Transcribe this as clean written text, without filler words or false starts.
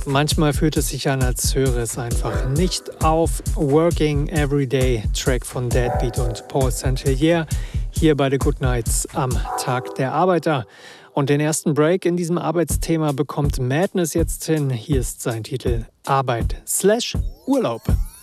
Manchmal fühlt es sich an, als höre es einfach nicht auf. Working Everyday, Track von Deadbeat und Paul St. hier bei The Good Nights am Tag der Arbeiter. Und den ersten Break in diesem Arbeitsthema bekommt Madness jetzt hin. Hier ist sein Titel Arbeit/Urlaub.